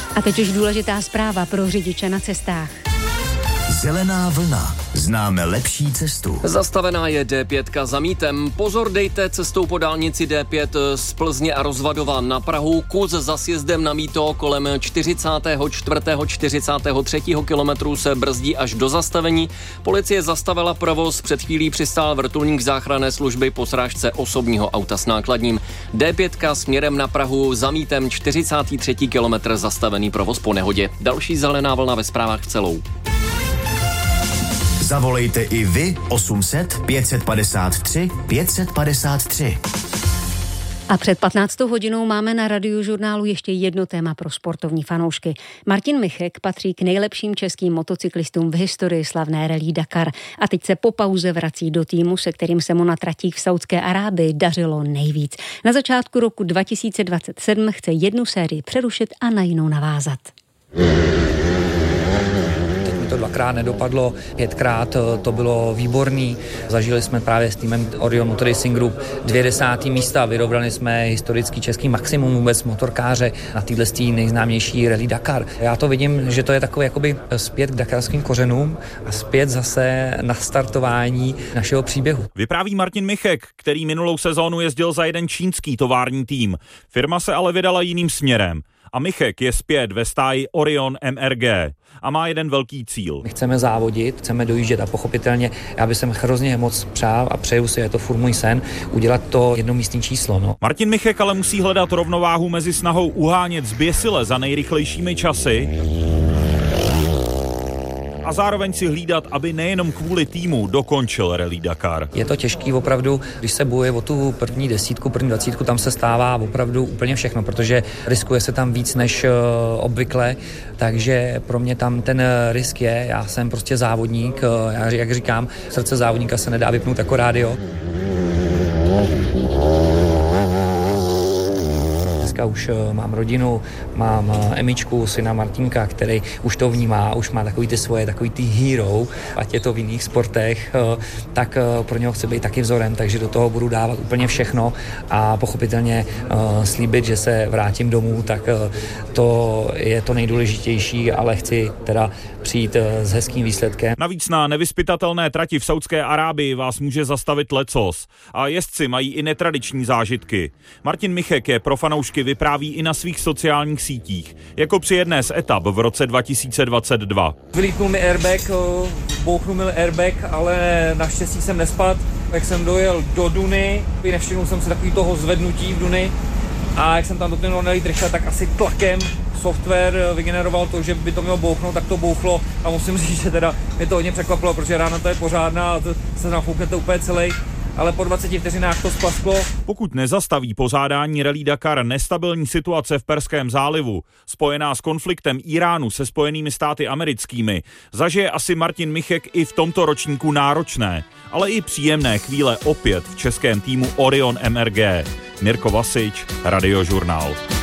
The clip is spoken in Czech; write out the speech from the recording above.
A teď už důležitá zpráva pro řidiče na cestách. Zelená vlna. Známe lepší cestu. Zastavená je D5 za Mítem. Pozor dejte cestou po dálnici D5 z Plzně a Rozvadova na Prahu. Kus za sjezdem na Mýto kolem 44. 43. kilometru se brzdí až do zastavení. Policie zastavila provoz, před chvílí přistál vrtulník záchranné služby po srážce osobního auta s nákladním. D5 směrem na Prahu za Mítem 43. kilometr zastavený provoz po nehodě. Další zelená vlna ve zprávách celou. Zavolejte i vy 800 553 553. A před 15. hodinou máme na Radiožurnálu ještě jedno téma pro sportovní fanoušky. Martin Michek patří k nejlepším českým motocyklistům v historii slavné Rallye Dakar a teď se po pauze vrací do týmu, se kterým se mu na tratích v Saúdské Arábii dařilo nejvíc. Na začátku roku 2027 chce jednu sérii přerušit a na jinou navázat. To dvakrát nedopadlo, 5krát to bylo výborný. Zažili jsme právě s týmem Orion Motor Racing Group 2 10. místa, vyrobrali jsme historický český maximum vůbec motorkáře na této nejznámější Rallye Dakar. Já to vidím, že to je takový jakoby zpět k dakarským kořenům a zpět zase na startování našeho příběhu. Vypráví Martin Michek, který minulou sezónu jezdil za jeden čínský tovární tým. Firma se ale vydala jiným směrem. A Michek je zpět ve stáji Orion MRG a má jeden velký cíl. My chceme závodit, chceme dojíždět a pochopitelně já bych sem hrozně moc přál a přeju si, je to furt můj sen, udělat to jednomístný číslo. No. Martin Michek ale musí hledat rovnováhu mezi snahou uhánět zběsile za nejrychlejšími časy a zároveň si hlídat, aby nejenom kvůli týmu dokončil Rallye Dakar. Je to těžký opravdu, když se bojuje o tu první 10, první 20, tam se stává opravdu úplně všechno, protože riskuje se tam víc než obvykle, takže pro mě tam ten risk je, já jsem prostě závodník, jak říkám, srdce závodníka se nedá vypnout jako rádio. Už mám rodinu, mám Emičku, syna Martinka, který už to vnímá, už má takový ty hero, ať je to v jiných sportech, tak pro něho chci být taky vzorem, takže do toho budu dávat úplně všechno a pochopitelně slíbit, že se vrátím domů, tak to je to nejdůležitější, ale chci teda přijít s hezkým výsledkem. Navíc na nevyzpytatelné trati v Saúdské Arábii vás může zastavit lecos a jezdci mají i netradiční zážitky. Martin Michek je pro fanoušky vypráví i na svých sociálních sítích, jako při jedné z etap v roce 2022. Vylítnul mi airbag, bouchnul mi airbag, ale naštěstí jsem nespadl. Jak jsem dojel do Duny, nevšimnul jsem si takový toho zvednutí v Duny a jak jsem tam doplnil nelít rychle, tak asi tlakem software vygeneroval to, že by to mělo bouchnout, tak to bouchlo a musím říct, že teda mě to hodně překvapilo, protože rána to je pořádná a to se nafouknete úplně celý. Ale po 20 vteřinách to splasklo. Pokud nezastaví pořádání Rallye Dakar nestabilní situace v Perském zálivu, spojená s konfliktem Iránu se Spojenými státy americkými, zažije asi Martin Michek i v tomto ročníku náročné, ale i příjemné chvíle opět v českém týmu Orion MRG. Mirko Vasič, Radiožurnál.